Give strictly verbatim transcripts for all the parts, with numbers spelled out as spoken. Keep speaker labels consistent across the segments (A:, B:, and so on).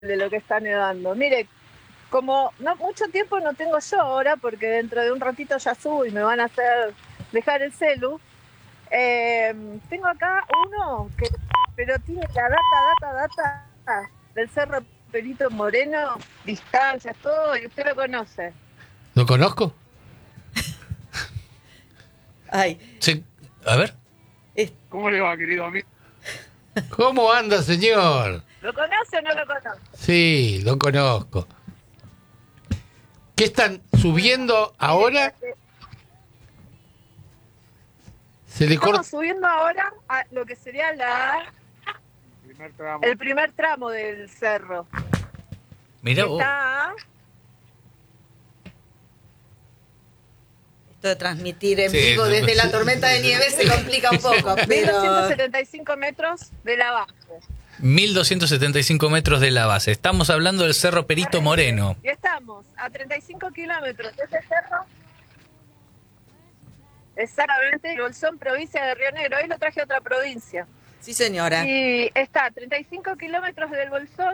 A: de lo que está nevando. Mire, como no mucho tiempo no tengo yo ahora, porque dentro de un ratito ya subo y me van a hacer dejar el celu. Eh, tengo acá uno que, pero tiene la data, data, data del Cerro Perito Moreno, distancias, todo, y usted lo conoce.
B: ¿Lo conozco?
C: Ay.
B: Sí, a ver.
D: ¿Cómo le va, querido amigo?
B: ¿Cómo anda, señor?
A: ¿Lo conoce o no lo conoce?
B: Sí, lo conozco. ¿Qué están subiendo ahora? Se le
A: Estamos
B: corta.
A: subiendo ahora a lo que sería la
D: El primer tramo.
A: el primer tramo del cerro.
E: Mirá vos.
A: Está
C: Esto de transmitir en
E: Sí,
C: vivo
E: sí,
C: desde
E: sí.
C: la tormenta de nieve se complica un poco,
A: mil
C: pero
A: doscientos setenta y cinco metros de la base.
E: mil doscientos setenta y cinco metros de la base. Estamos hablando del Cerro Perito Moreno.
A: Y estamos a treinta y cinco kilómetros de ese cerro. Exactamente, Bolsón, provincia de Río Negro. Hoy lo traje a otra provincia.
C: sí, señora.
A: Y está a treinta y cinco kilómetros del Bolsón,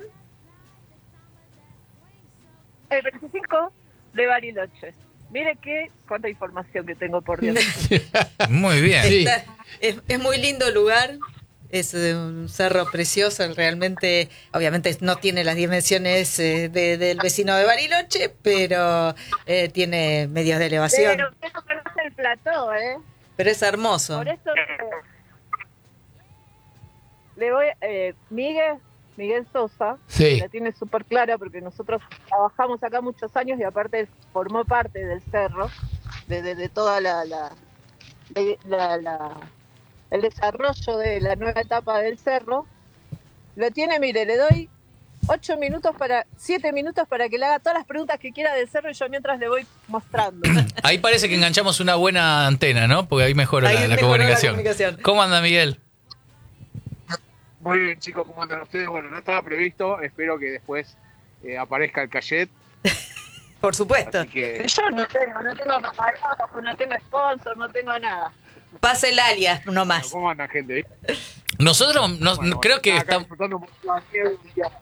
A: el veinticinco de Bariloche. Mire qué cuánta información que tengo, por Dios.
E: Muy bien.
B: Sí.
C: Está- es, es muy lindo lugar. Es eh, un cerro precioso, realmente, obviamente no tiene las dimensiones eh, de- del vecino de Bariloche, pero eh, tiene medios de elevación.
A: Pero usted no conoce el plató, ¿eh?
C: Pero es hermoso.
A: Por eso eh, le voy, eh, Miguel, Miguel Sosa,
B: Sí.
A: la tiene súper clara porque nosotros trabajamos acá muchos años y aparte formó parte del cerro, de, de, de toda la, la, de- la, la- el desarrollo de la nueva etapa del cerro. Lo tiene, mire, le doy ocho minutos para, siete minutos para que le haga todas las preguntas que quiera del cerro y yo mientras le voy mostrando.
E: Ahí parece que enganchamos una buena antena, ¿no? Porque ahí mejora
C: Ahí
E: la, la
C: mejoró la
E: comunicación.
C: comunicación.
E: ¿Cómo anda, Miguel?
D: Muy bien, chicos, ¿cómo andan ustedes? Bueno, no estaba previsto, espero que después eh, aparezca el cachet,
C: Por supuesto.
D: así que
A: Yo no tengo, no tengo paparazzo, no tengo sponsor, no tengo nada.
C: Pasa el alias nomás.
D: ¿cómo andan, gente?
E: Nosotros nos-
D: Bueno,
E: creo que
D: acá
E: estamos...
D: disfrutando un poquito de nieve, un día,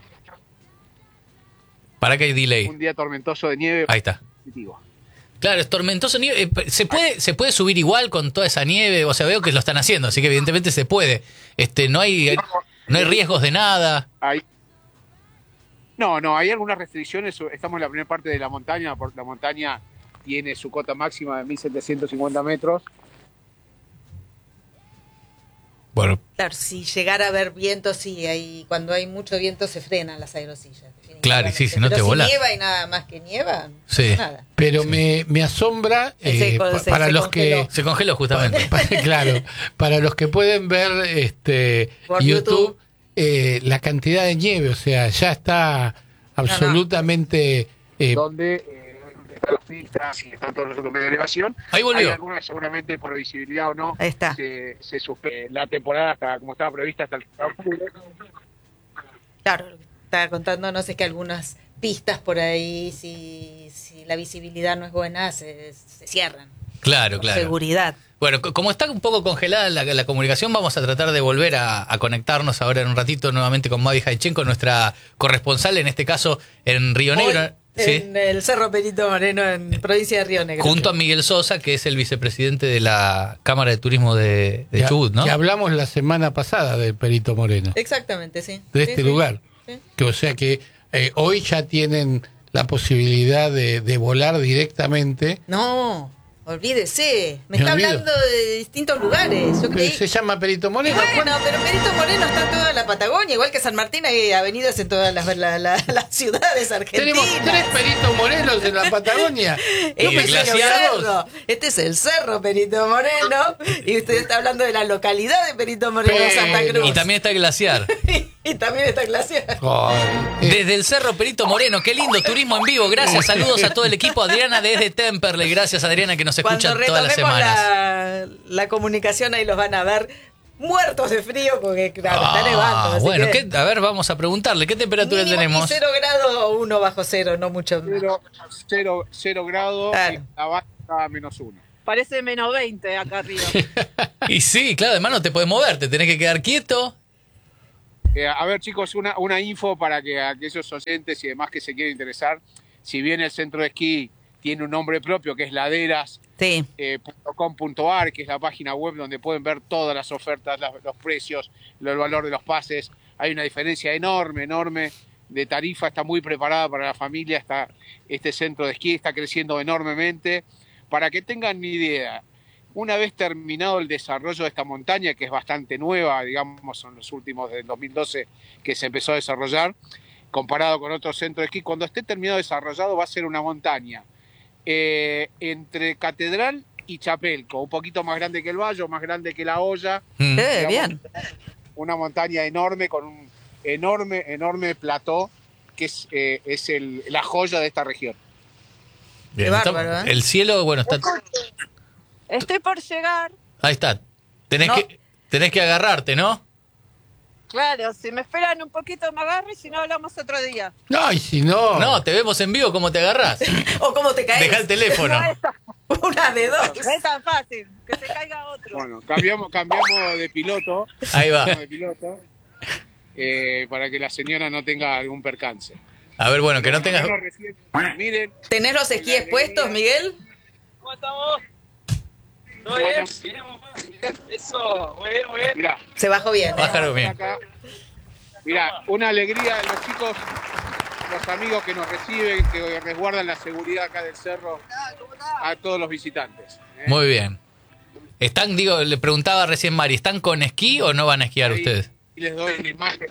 E: ¿Para qué hay delay?
D: un día tormentoso de nieve
E: Ahí está.
D: positivo.
E: Claro, es tormentoso nieve. Eh, ¿Se puede, se puede subir igual con toda esa nieve? O sea, veo que lo están haciendo, así que evidentemente se puede. Este, no hay, no hay riesgos de nada.
D: Hay... No, no, hay algunas restricciones, estamos en la primera parte de la montaña, porque la montaña tiene su cota máxima de mil setecientos cincuenta metros.
E: Bueno,
C: Claro, si llegara a haber viento, sí, hay, cuando hay mucho viento se frenan las aerosillas.
E: Claro, y sí, si no
C: Pero
E: te volás.
C: Si nieva y nada más que nieva, no
E: Sí.
C: pasa nada.
B: Pero me, me asombra
C: Se
B: eh,
C: con-
B: pa-
C: se-
B: para
C: se
B: los que
C: congeló.
E: se congeló justamente.
B: para- claro, para los que pueden ver este
C: Por
B: YouTube,
C: YouTube.
B: eh, la cantidad de nieve, o sea, ya está absolutamente eh,
D: donde eh, están las pistas y están todos los otros medios de elevación.
E: Ahí volvió.
D: Hay algunas seguramente por visibilidad o no,
C: Ahí está.
D: se, se suspende la temporada hasta como estaba prevista hasta el octubre.
C: Claro, lo que estaba contándonos es que algunas pistas por ahí, si, si la visibilidad no es buena, se, se cierran.
E: Claro,
C: Por
E: claro.
C: seguridad.
E: Bueno, co- como está un poco congelada la, la comunicación, vamos a tratar de volver a, a conectarnos ahora en un ratito nuevamente con Mavi Jaichenko, nuestra corresponsal, en este caso en Río Negro.
C: Hoy,
E: ¿sí?
C: En el Cerro Perito Moreno, en provincia de Río Negro.
E: Junto a Miguel Sosa, que es el vicepresidente de la Cámara de Turismo de, de
B: que,
E: Chubut, ¿no?
B: que hablamos la semana pasada del Perito Moreno,
C: Exactamente, sí.
B: de
C: Sí,
B: este
C: sí.
B: lugar.
C: Sí.
B: Que, o sea que eh, hoy ya tienen la posibilidad de, de volar directamente.
C: No, olvídese. Me
B: Me
C: está
B: olvido.
C: hablando de distintos lugares. Yo
B: Pero
C: creí...
B: se llama Perito Moreno.
C: Bueno, pero Perito Moreno está en toda la Patagonia, igual que San Martín, hay avenidas en todas las, la- la- las ciudades argentinas.
B: Tenemos tres Peritos Morenos en la Patagonia.
E: Y
C: Este
E: el
C: es el
E: glaciar.
C: cerro. Este es el cerro Perito Moreno. Y usted está hablando de la localidad de Perito Moreno,
B: Pero-
C: Santa Cruz.
E: Y también está el glaciar.
C: Y también está glaciar.
B: Ay, eh,
E: Desde el Cerro Perito Moreno, qué lindo turismo en vivo. Gracias, saludos a todo el equipo. Adriana desde Temperley. Gracias, Adriana, que nos escucha
C: Cuando
E: todas las
C: retomemos
E: semanas.
C: la, la comunicación, ahí los van a ver muertos de frío porque, claro, está nevando.
E: Ah,
C: así
E: bueno,
C: que
E: ¿qué- a ver, vamos a preguntarle, ¿qué temperatura
C: mínimo
E: tenemos?
C: y cero grados o uno bajo cero, no mucho más.
D: Cero, cero, cero grados
C: Claro.
D: y la baja a menos uno.
A: Parece menos veinte acá arriba.
E: Y sí, claro, además no te puedes mover, te tenés que quedar quieto.
D: Eh, a ver, chicos, una, una info para que aquellos oyentes y demás que se quieren interesar. Si bien el centro de esquí tiene un nombre propio, que es laderas punto com punto a r, que es la página web donde pueden ver todas las ofertas, las, los precios, el valor de los pases. Hay una diferencia enorme, enorme de tarifa. Está muy preparada para la familia. Está, este centro de esquí está creciendo enormemente. Para que tengan una idea, una vez terminado el desarrollo de esta montaña, que es bastante nueva, digamos, son los últimos del dos mil doce que se empezó a desarrollar, comparado con otros centros de esquí, cuando esté terminado desarrollado va a ser una montaña eh, entre Catedral y Chapelco, un poquito más grande que el Bayo, más grande que La Hoya.
C: Mm.
D: Eh,
C: bien.
D: Una montaña enorme con un enorme, enorme plató que es, eh, es el, la joya de esta región.
E: Bien,
C: Qué bárbaro,
E: está-
C: ¿eh?
E: El cielo, bueno, está...
A: Estoy por llegar.
E: Ahí está. Tenés,
C: No.
E: que, tenés que agarrarte, ¿no?
A: Claro, si me esperan un poquito me agarro y si no hablamos otro día.
B: No, y si no.
E: No, te vemos en vivo, ¿cómo te agarrás?
C: ¿O cómo te caes?
E: Deja el teléfono.
A: No es, tan,
C: Una de dos.
A: no es tan fácil, que se caiga otro.
D: Bueno, cambiamos, cambiamos de piloto.
E: Ahí va.
D: Cambiamos de piloto eh, para que la señora no tenga algún percance.
E: A ver, bueno, que no tengas...
D: Bueno, recién- miren,
C: ¿Tenés los esquíes puestos, Miguel?
F: ¿Cómo estamos? ¿Todo bien? Bien, bien. Eso, muy bien, muy bien.
D: mirá,
C: Se bajó bien. ¿eh?
E: Bájalo bien.
D: acá. Mirá, una alegría de los chicos, los amigos que nos reciben, que resguardan la seguridad acá del cerro a todos los visitantes. ¿eh?
E: Muy bien. ¿Están, digo, le preguntaba recién Mari, ¿están con esquí o no van a esquiar
D: Ahí,
E: ustedes?
D: y les doy la imagen.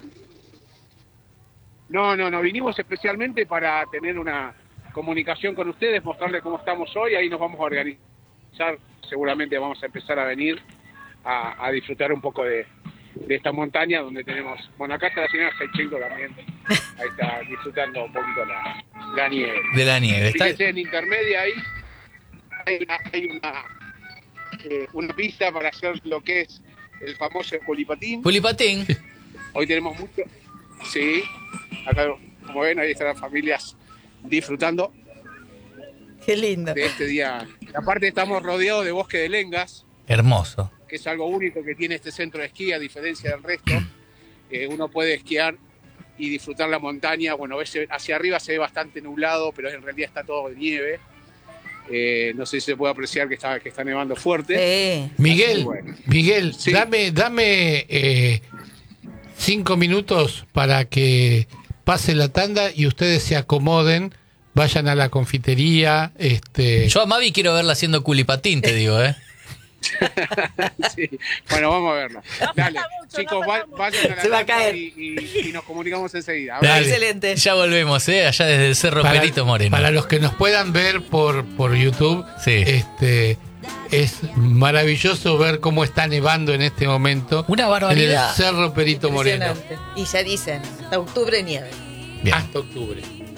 D: No, no, no, vinimos especialmente para tener una comunicación con ustedes, mostrarles cómo estamos hoy, ahí nos vamos a organizar, seguramente vamos a empezar a venir a, a disfrutar un poco de, de esta montaña donde tenemos, bueno, acá está la señora Seichenko también, ahí está disfrutando un poquito la, la nieve.
E: De la nieve. Está...
D: Fíjense, en intermedia ahí hay una, hay una, eh, una pista para hacer lo que es el famoso culipatín.
E: Pulipatín.
D: Hoy tenemos mucho, sí, acá como ven ahí están las familias disfrutando
C: Qué lindo.
D: de este día. Aparte estamos rodeados de bosque de lengas,
E: Hermoso.
D: que es algo único que tiene este centro de esquí a diferencia del resto. Eh, uno puede esquiar y disfrutar la montaña. Bueno, ves, hacia arriba se ve bastante nublado, pero en realidad está todo de nieve. Eh, no sé si se puede apreciar que está, que está nevando fuerte.
C: Sí.
B: Miguel,
D: Bueno.
B: Miguel,
D: Sí.
B: dame, dame eh, cinco minutos para que pase la tanda y ustedes se acomoden, vayan a la confitería. Este,
E: Yo a Mavi quiero verla haciendo culipatín, te digo, ¿eh?
D: Sí. Bueno, vamos a verlo. Dale,
A: falta mucho,
D: chicos,
A: no
D: va-
A: falta mucho.
D: vayan a la
C: Se va a
D: tanda
C: caer.
D: Y, y- y nos comunicamos enseguida. A ver.
B: Dale.
C: Excelente.
E: Ya volvemos, ¿eh? Allá desde el Cerro
B: para,
E: Perito Moreno.
B: para los que nos puedan ver por, por YouTube,
E: Sí.
B: este, es maravilloso ver cómo está nevando en este momento
E: Una
B: en
E: barbaridad.
B: el Cerro Perito Moreno.
C: Impresionante. Y ya dicen, hasta octubre nieve.
E: Bien.
B: Hasta octubre.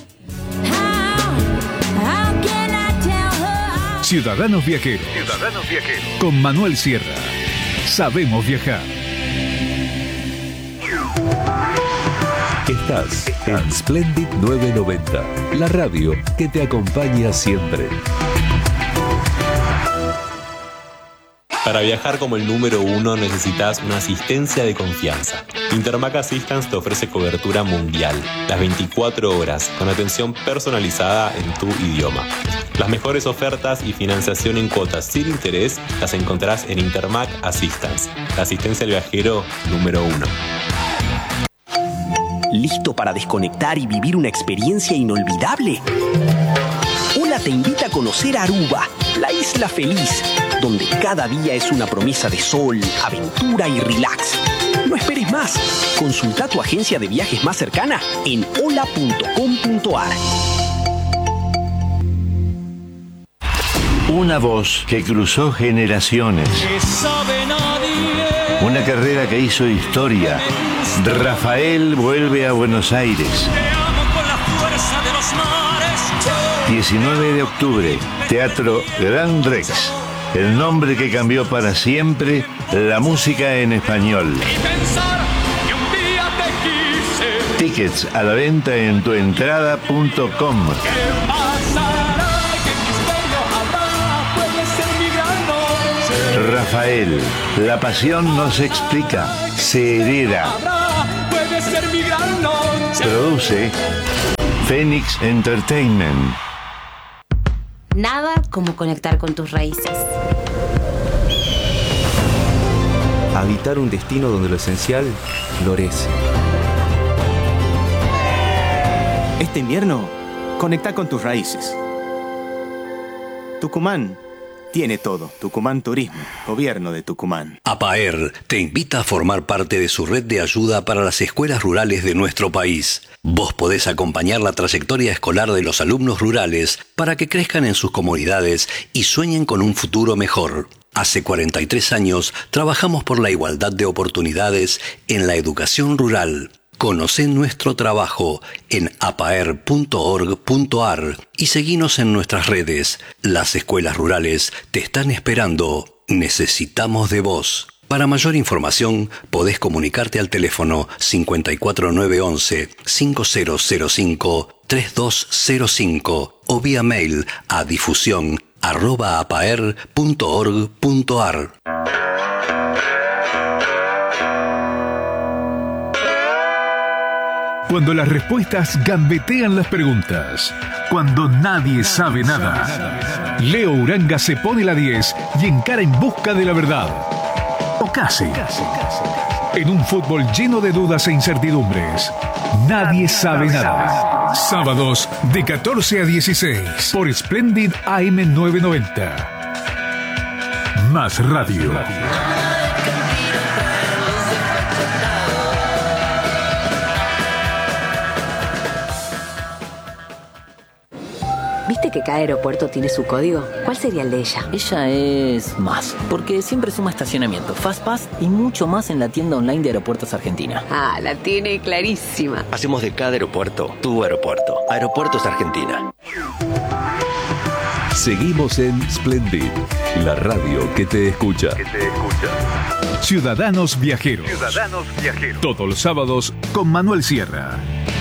G: Ciudadanos Viajeros. Ciudadanos Viajeros. Con Manuel Sierra. Sabemos viajar.
H: Estás en Splendid novecientos noventa, la radio que te acompaña siempre.
I: Para viajar como el número uno necesitas una asistencia de confianza. Intermac Assistance te ofrece cobertura mundial, las veinticuatro horas, con atención personalizada en tu idioma. Las mejores ofertas y financiación en cuotas sin interés las encontrarás en Intermac Assistance, la asistencia al viajero número uno.
J: ¿Listo para desconectar y vivir una experiencia inolvidable? Ola te invita a conocer Aruba, la isla feliz, donde cada día es una promesa de sol, aventura y relax. No esperes más. Consulta tu agencia de viajes más cercana en hola punto com punto a r.
K: Una voz que cruzó generaciones. Una carrera que hizo historia. Rafael vuelve a Buenos Aires. diecinueve de octubre, Teatro Gran Rex. El nombre que cambió para siempre la música en español. Tickets a la venta en tuentrada punto com. Rafael, la pasión no se explica, se hereda. Produce Phoenix Entertainment.
L: Nada como conectar con tus raíces.
M: Habitar un destino donde lo esencial florece.
N: Este invierno, conecta con tus raíces. Tucumán tiene todo. Tucumán Turismo, Gobierno de Tucumán.
O: APAER te invita a formar parte de su red de ayuda para las escuelas rurales de nuestro país. Vos podés acompañar la trayectoria escolar de los alumnos rurales para que crezcan en sus comunidades y sueñen con un futuro mejor. Hace cuarenta y tres años trabajamos por la igualdad de oportunidades en la educación rural. Conocé nuestro trabajo en apaer punto org punto ar y seguinos en nuestras redes. Las escuelas rurales te están esperando. Necesitamos de vos. Para mayor información podés comunicarte al teléfono cincuenta y cuatro nueve once cinco cero cero cinco tres dos cero cinco o vía mail a difusión arroba apaer punto org punto ar.
G: Cuando las respuestas gambetean las preguntas. Cuando nadie sabe nada. Leo Uranga se pone la diez y encara en busca de la verdad. O casi. En un fútbol lleno de dudas e incertidumbres. Nadie sabe nada. Sábados de catorce a dieciséis por Splendid A M novecientos noventa. Más radio.
P: ¿Viste que cada aeropuerto tiene su código? ¿Cuál sería el de ella?
Q: Ella es más, porque siempre suma estacionamiento, Fastpass y mucho más en la tienda online de Aeropuertos Argentina.
P: Ah, la tiene clarísima.
R: Hacemos de cada aeropuerto tu aeropuerto. Aeropuertos Argentina.
H: Seguimos en Splendid, la radio que te escucha.
G: Que te escucha. Ciudadanos Viajeros.
S: Ciudadanos Viajeros.
G: Todos los sábados con Manuel Sierra.